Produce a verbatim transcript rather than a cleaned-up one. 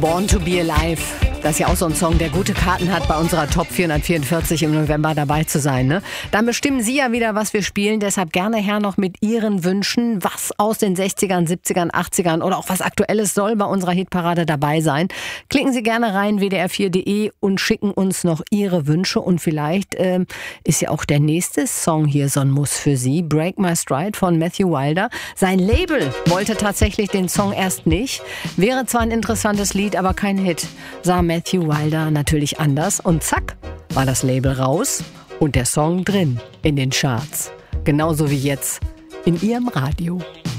Born to be Alive. Das ist ja auch so ein Song, der gute Karten hat, bei unserer Top vierhundertvierundvierzig im November dabei zu sein. Ne? Dann bestimmen Sie ja wieder, was wir spielen. Deshalb gerne her noch mit Ihren Wünschen. Was aus den sechzigern, siebzigern, achtzigern oder auch was Aktuelles soll bei unserer Hitparade dabei sein. Klicken Sie gerne rein, w d r vier punkt d e, und schicken uns noch Ihre Wünsche. Und vielleicht ähm, ist ja auch der nächste Song hier so ein Muss für Sie. Break My Stride von Matthew Wilder. Sein Label wollte tatsächlich den Song erst nicht. Wäre zwar ein interessantes Lied, aber kein Hit. Sah Matthew Wilder natürlich anders. Und zack, war das Label raus und der Song drin in den Charts. Genauso wie jetzt in Ihrem Radio.